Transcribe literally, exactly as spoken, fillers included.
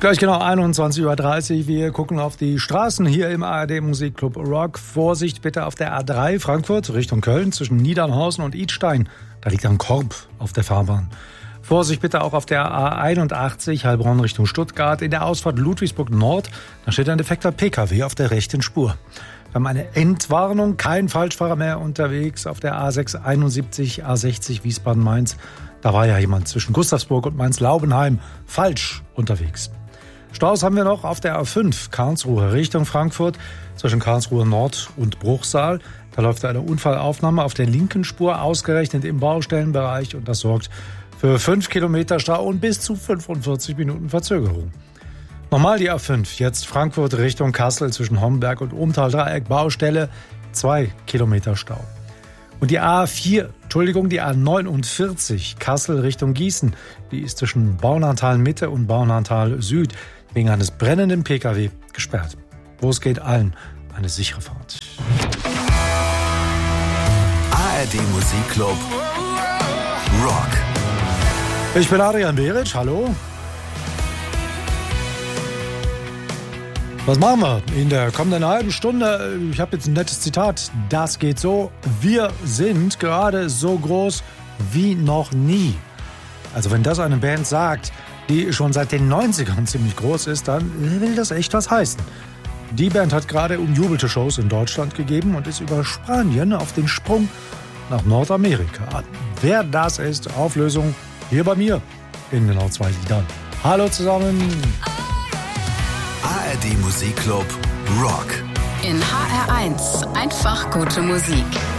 Gleich genau einundzwanzig Uhr dreißig. Wir gucken auf die Straßen hier im A R D Musikclub Rock. Vorsicht bitte auf der A drei Frankfurt Richtung Köln zwischen Niedernhausen und Idstein. Da liegt ein Korb auf der Fahrbahn. Vorsicht bitte auch auf der A einundachtzig Heilbronn Richtung Stuttgart. In der Ausfahrt Ludwigsburg Nord, da steht ein defekter P K W auf der rechten Spur. Wir haben eine Entwarnung, kein Falschfahrer mehr unterwegs auf der A sechshunderteinundsiebzig, A sechzig Wiesbaden-Mainz. Da war ja jemand zwischen Gustavsburg und Mainz-Laubenheim falsch unterwegs. Staus haben wir noch auf der A fünf Karlsruhe Richtung Frankfurt zwischen Karlsruhe Nord und Bruchsal. Da läuft eine Unfallaufnahme auf der linken Spur, ausgerechnet im Baustellenbereich, und das sorgt für fünf Kilometer Stau und bis zu fünfundvierzig Minuten Verzögerung. Nochmal die A fünf, jetzt Frankfurt Richtung Kassel zwischen Homberg und Umtaldreieck, Baustelle, zwei Kilometer Stau. Und die A vier, Entschuldigung, die A neunundvierzig Kassel Richtung Gießen, die ist zwischen Baunatal Mitte und Baunatal Süd wegen eines brennenden P K W gesperrt. Wo es geht, allen eine sichere Fahrt. A R D Musikclub Rock. Ich bin Adrian Beric, hallo. Was machen wir in der kommenden halben Stunde? Ich habe jetzt ein nettes Zitat. Das geht so: Wir sind gerade so groß wie noch nie. Also wenn das eine Band sagt, die schon seit den neunzigern ziemlich groß ist, dann will das echt was heißen. Die Band hat gerade umjubelte Shows in Deutschland gegeben und ist über Spanien auf den Sprung nach Nordamerika. Wer das ist, Auflösung hier bei mir in genau zwei Liedern. Hallo zusammen. A R D Musikclub Rock. In H R eins einfach gute Musik.